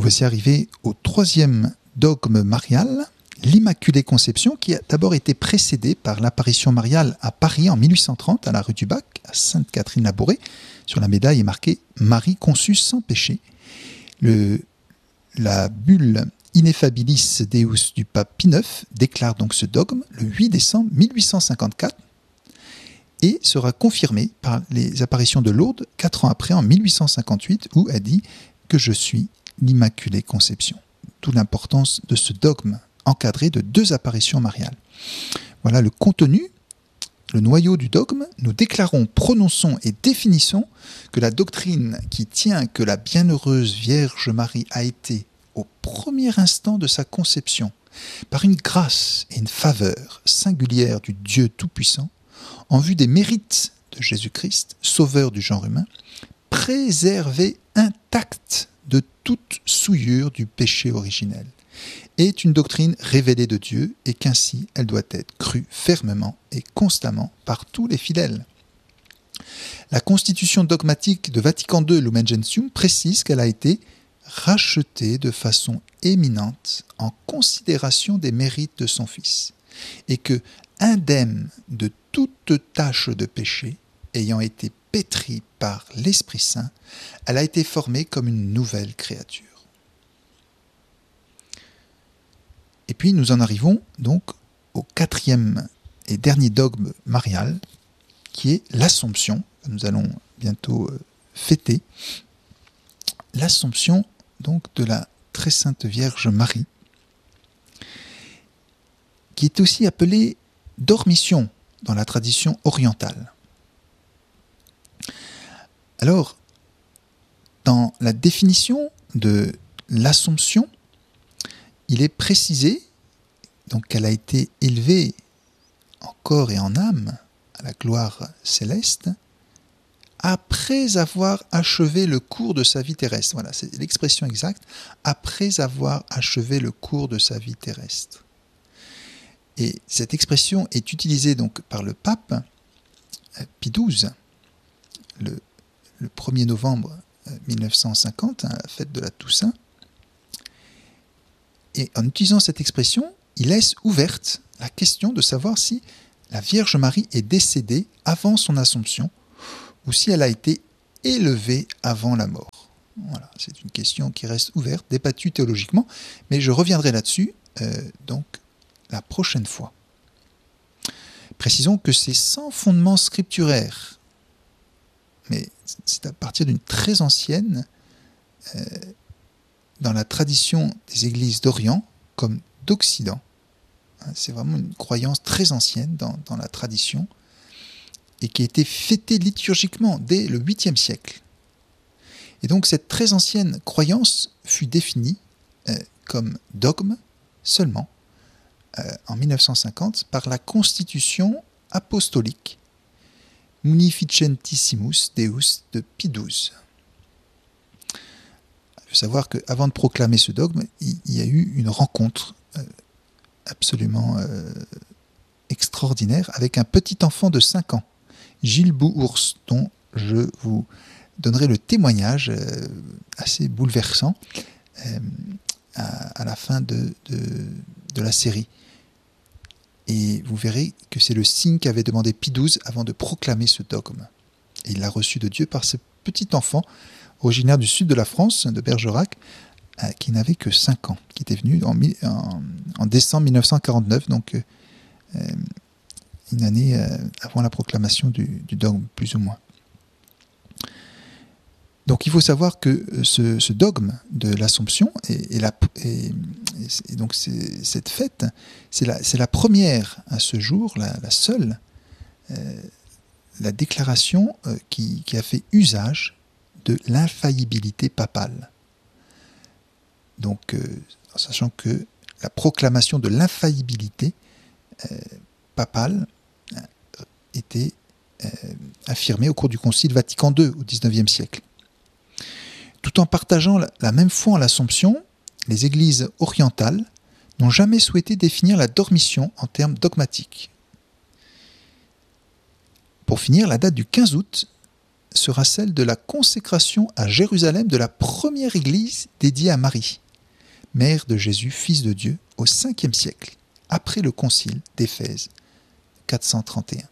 Nous voici arrivés au troisième dogme marial, l'Immaculée Conception, qui a d'abord été précédée par l'apparition mariale à Paris en 1830, à la rue du Bac, à Sainte-Catherine-la-Bourrée. Sur la médaille est marqué « Marie conçue sans péché ». La bulle Ineffabilis Deus du pape Pie IX déclare donc ce dogme le 8 décembre 1854 et sera confirmé par les apparitions de Lourdes 4 ans après, en 1858, où elle dit que je suis l'Immaculée Conception. D'où l'importance de ce dogme encadré de 2 apparitions mariales. Voilà le contenu, le noyau du dogme. Nous déclarons, prononçons et définissons que la doctrine qui tient que la bienheureuse Vierge Marie a été, au premier instant de sa conception, par une grâce et une faveur singulière du Dieu Tout-Puissant, en vue des mérites de Jésus-Christ, sauveur du genre humain, préservée intacte de toute souillure du péché originel, est une doctrine révélée de Dieu et qu'ainsi elle doit être crue fermement et constamment par tous les fidèles. La constitution dogmatique de Vatican II, Lumen Gentium, précise qu'elle a été rachetée de façon éminente en considération des mérites de son Fils, et que, indemne de toute tâche de péché, ayant été pétrie par l'Esprit Saint, elle a été formée comme une nouvelle créature. Et puis nous en arrivons donc au 4e et dernier dogme marial, qui est l'Assomption, que nous allons bientôt fêter. L'Assomption donc de la Très Sainte Vierge Marie, qui est aussi appelée Dormition dans la tradition orientale. Alors, dans la définition de l'Assomption, il est précisé donc qu'elle a été élevée en corps et en âme à la gloire céleste après avoir achevé le cours de sa vie terrestre. Voilà, c'est l'expression exacte, après avoir achevé le cours de sa vie terrestre. Et cette expression est utilisée donc par le pape Pie XII, le 1er novembre 1950, à la fête de la Toussaint. Et en utilisant cette expression, il laisse ouverte la question de savoir si la Vierge Marie est décédée avant son Assomption ou si elle a été élevée avant la mort. Voilà, c'est une question qui reste ouverte, débattue théologiquement, mais je reviendrai là-dessus donc la prochaine fois. Précisons que c'est sans fondement scripturaire, mais c'est à partir d'une très ancienne, dans la tradition des églises d'Orient comme d'Occident. C'est vraiment une croyance très ancienne dans la tradition et qui a été fêtée liturgiquement dès le 8e siècle. Et donc cette très ancienne croyance fut définie comme dogme seulement en 1950 par la Constitution apostolique Munificentissimus Deus de Pie XII. Il faut savoir qu'avant de proclamer ce dogme, il y a eu une rencontre absolument extraordinaire avec un petit enfant de 5 ans, Gilles Bouhours, dont je vous donnerai le témoignage assez bouleversant à la fin de la série. Et vous verrez que c'est le signe qu'avait demandé Pie XII avant de proclamer ce dogme. Et il l'a reçu de Dieu par ce petit enfant, originaire du sud de la France, de Bergerac, qui n'avait que 5 ans, qui était venu en décembre 1949, donc une année avant la proclamation du dogme, plus ou moins. Donc il faut savoir que ce dogme de l'Assomption et donc cette fête, c'est la première à ce jour, la seule, la déclaration qui a fait usage de l'infaillibilité papale. Donc, en sachant que la proclamation de l'infaillibilité papale était affirmée au cours du Concile Vatican II au XIXe siècle. Tout en partageant la même foi en l'Assomption, les églises orientales n'ont jamais souhaité définir la dormition en termes dogmatiques. Pour finir, la date du 15 août sera celle de la consécration à Jérusalem de la première église dédiée à Marie, mère de Jésus, fils de Dieu, au 5e siècle, après le concile d'Éphèse, 431.